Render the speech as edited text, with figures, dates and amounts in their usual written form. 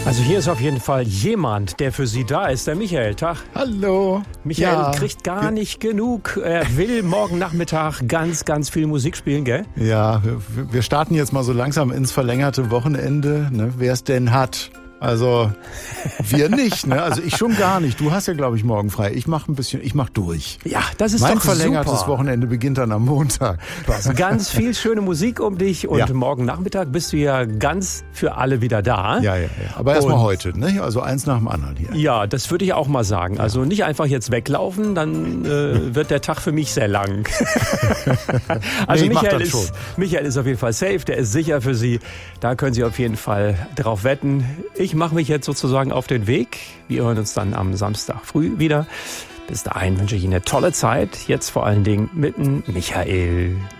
Also hier ist auf jeden Fall jemand, der für Sie da ist, der Michael. Tag. Hallo. Michael kriegt gar nicht genug. Er will morgen Nachmittag ganz, ganz viel Musik spielen, gell? Ja, wir starten jetzt mal so langsam ins verlängerte Wochenende, ne? Wer es denn hat. Also wir nicht, ne? Also ich schon gar nicht. Du hast ja, glaube ich, morgen frei. Ich mach durch. Ja, das ist mein doch super. Mein verlängertes Wochenende beginnt dann am Montag. Du hast ganz viel schöne Musik um dich und ja. Morgen Nachmittag bist du ja ganz für alle wieder da. Ja. Aber erstmal heute, ne? Also eins nach dem anderen hier. Ja, das würde ich auch mal sagen. Ja. Also nicht einfach jetzt weglaufen, dann wird der Tag für mich sehr lang. Also nee, Michael ist auf jeden Fall safe, der ist sicher für Sie. Da können Sie auf jeden Fall drauf wetten. Ich mache mich jetzt sozusagen auf den Weg. Wir hören uns dann am Samstag früh wieder. Bis dahin wünsche ich Ihnen eine tolle Zeit. Jetzt vor allen Dingen mit dem Michael.